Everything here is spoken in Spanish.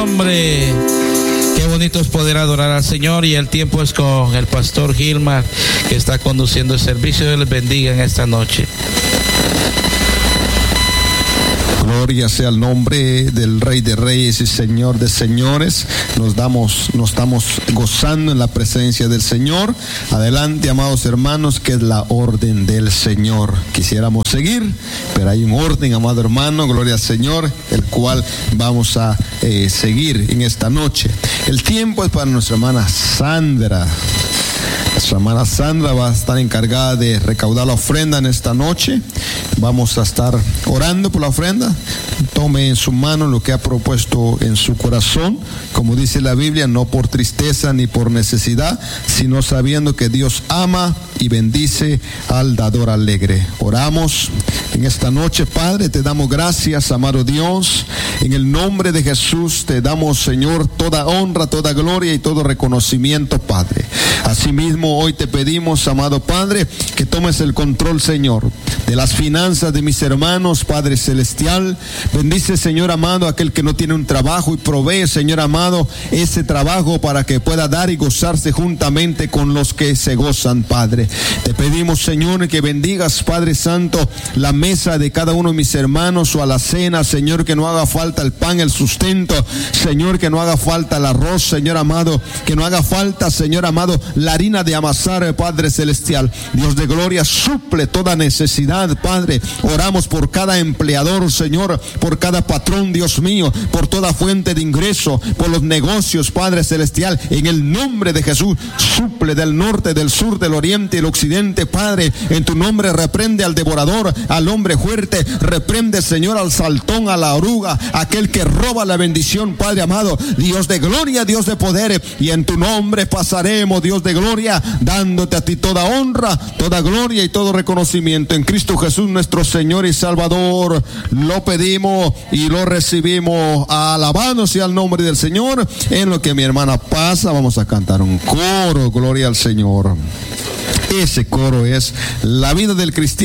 Hombre, qué bonito es poder adorar al Señor, y el tiempo es con el pastor Gilmar, que está conduciendo el servicio. Dios les bendiga en esta noche. Gloria sea el nombre del Rey de Reyes y Señor de Señores. Nos estamos gozando en la presencia del Señor. Adelante, amados hermanos, que es la orden del Señor. Quisiéramos seguir, pero hay un orden, amado hermano, gloria al Señor, el cual vamos a seguir en esta noche. El tiempo es para nuestra hermana Sandra. Nuestra hermana Sandra va a estar encargada de recaudar la ofrenda en esta noche. Vamos a estar orando por la ofrenda. Tome en su mano lo que ha propuesto en su corazón, como dice la Biblia, no por tristeza ni por necesidad, sino sabiendo que Dios ama y bendice al dador alegre. Oramos en esta noche. Padre, te damos gracias, amado Dios. En el nombre de Jesús te damos, Señor, toda honra, toda gloria y todo reconocimiento, Padre. Asimismo, hoy te pedimos, amado Padre, que tomes el control, Señor, de las finanzas de mis hermanos, Padre Celestial. Bendice, Señor amado, aquel que no tiene un trabajo, y provee, Señor amado, ese trabajo para que pueda dar y gozarse juntamente con los que se gozan, Padre. Te pedimos, Señor, que bendigas, Padre Santo, la mesa de cada uno de mis hermanos, o a la cena, Señor, que no haga falta el pan, el sustento, Señor, que no haga falta el arroz, Señor amado, que no haga falta, Señor amado, la harina de amasar, Padre Celestial. Dios de gloria, suple toda necesidad, Padre. Oramos por cada empleador, Señor, por cada patrón, Dios mío, por toda fuente de ingreso, por los negocios, Padre Celestial. En el nombre de Jesús, suple del norte, del sur, del oriente y el occidente, Padre. En tu nombre reprende al devorador, al hombre fuerte. Reprende, Señor, al saltón, a la oruga, aquel que roba la bendición, Padre amado. Dios de gloria, Dios de poder, y en tu nombre pasaremos, Dios de gloria, dándote a ti toda honra, toda gloria y todo reconocimiento. En Cristo Jesús, nuestro Señor y Salvador, lo pedimos y lo recibimos. Alabado sea el nombre del Señor. En lo que mi hermana pasa, vamos a cantar un coro, gloria al Señor. Ese coro es la vida del cristiano.